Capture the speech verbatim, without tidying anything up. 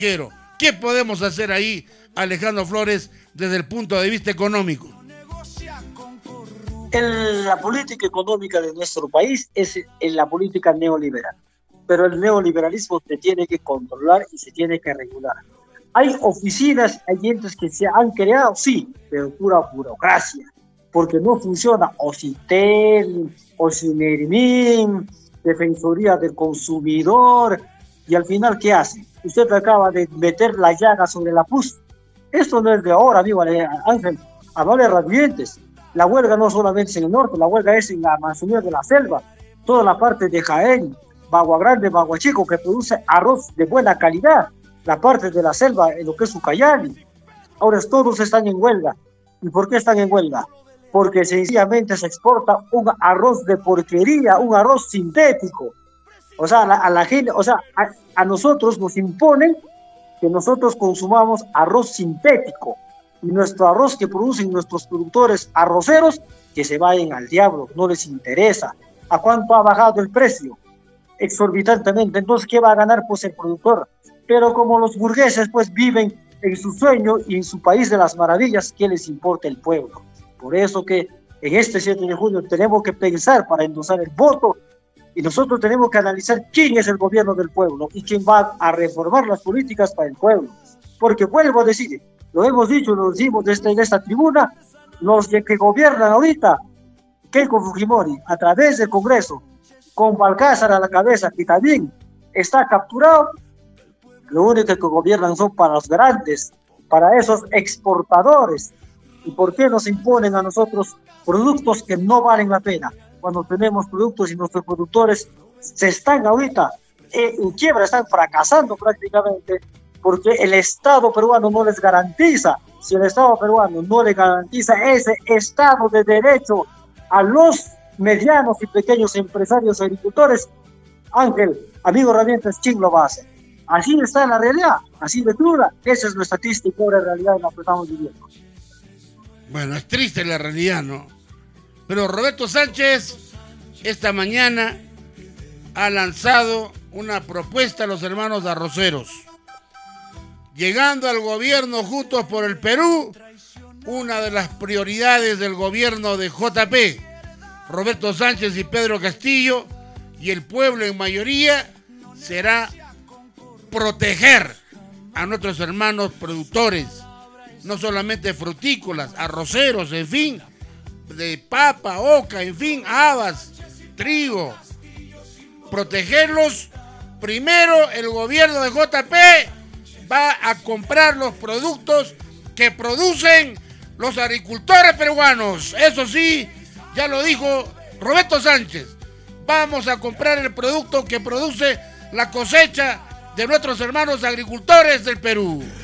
¿Qué podemos hacer ahí, Alejandro Flores, desde el punto de vista económico? El, la política económica de nuestro país es en la política neoliberal, pero el neoliberalismo se tiene que controlar y se tiene que regular. Hay oficinas, hay entes que se han creado, sí, pero pura burocracia, porque no funciona OCITEL, OCINERMIN, Defensoría del Consumidor, y al final, ¿qué hace? Usted acaba de meter la llaga sobre la pus. Esto no es de ahora, amigo Ángel, amables radiantes. La huelga no solamente es en el norte, la huelga es en la Amazonía de la selva, toda la parte de Jaén, Bagua Grande, Bagua Chico, que produce arroz de buena calidad, la parte de la selva, en lo que es Ucayali. Ahora todos están en huelga. ¿Y por qué están en huelga? Porque sencillamente se exporta un arroz de porquería, un arroz sintético. O sea, a la, a la gente, o sea, a, a nosotros nos imponen que nosotros consumamos arroz sintético. Y nuestro arroz que producen nuestros productores arroceros, que se vayan al diablo, no les interesa. ¿A cuánto ha bajado el precio? Exorbitantemente. Entonces, ¿qué va a ganar pues el productor? Pero como los burgueses pues viven en su sueño y en su país de las maravillas, ¿qué les importa el pueblo? Por eso que en este siete de junio tenemos que pensar para endosar el voto y nosotros tenemos que analizar quién es el gobierno del pueblo y quién va a reformar las políticas para el pueblo. Porque vuelvo a decir, lo hemos dicho, lo decimos desde esta tribuna, los que gobiernan ahorita, Keiko Fujimori, a través del Congreso, con Balcázar a la cabeza, que también está capturado, lo único que gobiernan son para los grandes, para esos exportadores. ¿Y por qué nos imponen a nosotros productos que no valen la pena? Cuando tenemos productos y nuestros productores se están ahorita en quiebra, están fracasando prácticamente, porque el Estado peruano no les garantiza, si el Estado peruano no le garantiza ese Estado de derecho a los medianos y pequeños empresarios y agricultores, Ángel, amigo Radiantes, ¿quién lo va a hacer? Así está la realidad, así de cruda. Esa es nuestra triste y pobre realidad en la que estamos viviendo. Bueno, es triste la realidad, ¿no? Pero Roberto Sánchez esta mañana ha lanzado una propuesta a los hermanos arroceros. Llegando al gobierno Juntos por el Perú, una de las prioridades del gobierno de J P, Roberto Sánchez y Pedro Castillo, y el pueblo en mayoría, será proteger a nuestros hermanos productores, no solamente frutícolas, arroceros, en fin, de papa, oca, en fin, habas, trigo. Protegerlos. Primero, el gobierno de J P va a comprar los productos que producen los agricultores peruanos. Eso sí, ya lo dijo Roberto Sánchez. Vamos a comprar el producto que produce la cosecha de nuestros hermanos agricultores del Perú.